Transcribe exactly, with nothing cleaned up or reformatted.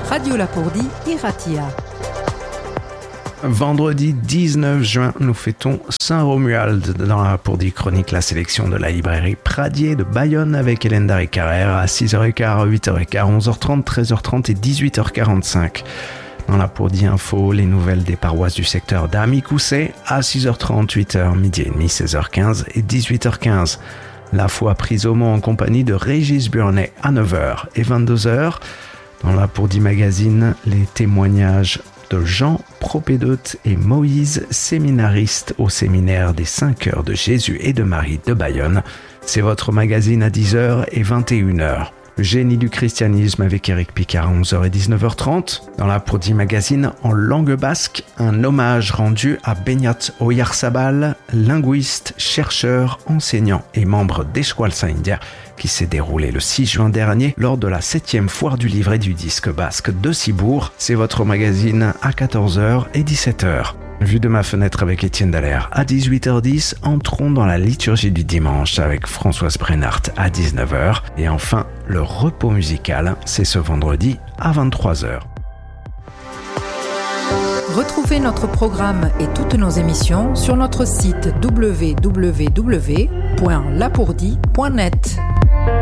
Radio Lapourdie, Iratia. Vendredi dix-neuf juin, nous fêtons Saint-Romuald. Dans la Lapourdie chronique, la sélection de la librairie Pradier de Bayonne avec Hélène Darry-Carrère à six heures quinze, huit heures quinze, onze heures trente, treize heures trente et dix-huit heures quarante-cinq. Dans la Lapourdie Info, les nouvelles des paroisses du secteur d'Ami-Cousset à six heures trente, huit heures, midi et demi, seize heures quinze et dix-huit heures quinze. La foi prise au mot en compagnie de Régis Burnet à neuf heures et vingt-deux heures. Dans la Lapourdie Magazine, les témoignages de Jean, propédeute et Moïse, séminariste au séminaire des cinq heures de Jésus et de Marie de Bayonne. C'est votre magazine à dix heures et vingt et une heures. Le génie du christianisme avec Éric Picard à onze heures et dix-neuf heures trente. Dans la Lapourdie Magazine, en langue basque, un hommage rendu à Beñat Oyarzabal, linguiste, chercheur, enseignant et membre d'Euskaltzaindia, qui s'est déroulé le six juin dernier lors de la septième foire du livre et du disque basque de Cibourg. C'est votre magazine à quatorze heures et dix-sept heures. Vue de ma fenêtre avec Étienne Dallaire à dix-huit heures dix, entrons dans la liturgie du dimanche avec Françoise Brennart à dix-neuf heures. Et enfin, le repos musical, c'est ce vendredi à vingt-trois heures. Retrouvez notre programme et toutes nos émissions sur notre site w w w point lapourdie point net.